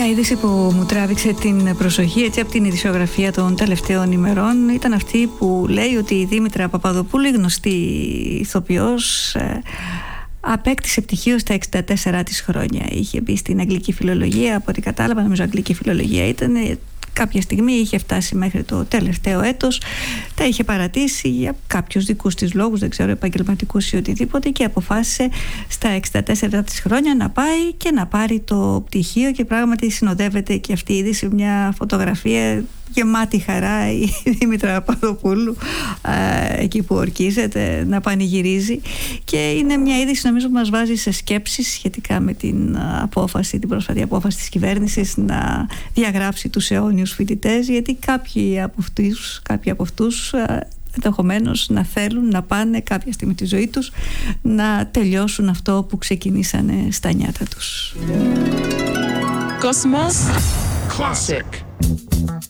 Μια είδηση που μου τράβηξε την προσοχή έτσι από την ειδησιογραφία των τελευταίων ημερών ήταν αυτή που λέει ότι η Δήμητρα Παπαδοπούλου, η γνωστή ηθοποιός, απέκτησε πτυχίο στα 64 της χρόνια. Είχε μπει στην αγγλική φιλολογία, από ό,τι κατάλαβα, νομίζω αγγλική φιλολογία ήταν. Κάποια στιγμή είχε φτάσει μέχρι το τελευταίο έτος, τα είχε παρατήσει για κάποιους δικούς της λόγους, δεν ξέρω, επαγγελματικούς ή οτιδήποτε, και αποφάσισε στα 64 της χρόνια να πάει και να πάρει το πτυχίο, και πράγματι συνοδεύεται και αυτή η είδηση μια φωτογραφία γεμάτη χαρά η Δήμητρα Παπαδοπούλου εκεί που ορκίζεται να πανηγυρίζει, και είναι μια είδηση νομίζω που μας βάζει σε σκέψεις σχετικά με την απόφαση, την πρόσφατη απόφαση της κυβέρνησης να διαγράψει τους αιώνιους φοιτητές, γιατί κάποιοι από αυτούς ενδεχομένως να θέλουν να πάνε κάποια στιγμή τη ζωή τους να τελειώσουν αυτό που ξεκινήσανε στα νιάτα τους. Cosmos Classic.